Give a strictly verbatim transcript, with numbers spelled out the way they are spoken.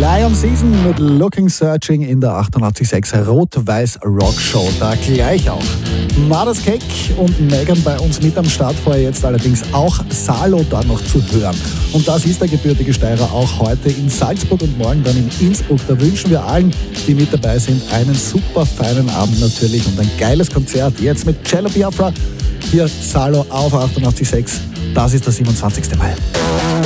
Lion Season mit Looking Searching in der achtundachtzig Komma sechs Rot-Weiß Rock Show. Da gleich auch Mother's Cake und Megan bei uns mit am Start. Vorher jetzt allerdings auch Salo da noch zu hören. Und das ist der gebürtige Steirer auch heute in Salzburg und morgen dann in Innsbruck. Da wünschen wir allen, die mit dabei sind, einen super feinen Abend natürlich und ein geiles Konzert. Jetzt mit Cello Biafra. Hier Salo auf achtundachtzig Komma sechs. Das ist der siebenundzwanzigste Mai.